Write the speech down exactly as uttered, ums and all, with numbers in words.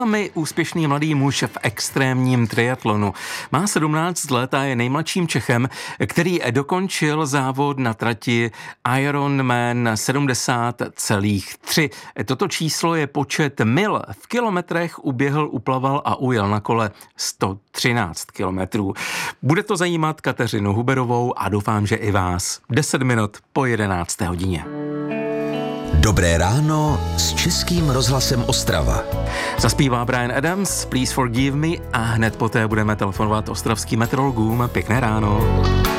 Velmi úspěšný mladý muž v extrémním triatlonu. Má sedmnáct let a je nejmladším Čechem, který dokončil závod na trati Ironman sedmdesát celá tři. Toto číslo je počet mil. V kilometrech uběhl, uplaval a ujel na kole sto třináct kilometrů. Bude to zajímat Kateřinu Huberovou a doufám, že i vás. deset minut po jedenácté hodině. Dobré ráno s Českým rozhlasem Ostrava. Zaspívá Bryan Adams, Please Forgive Me, a hned poté budeme telefonovat ostravským meteorologům. Pěkné ráno.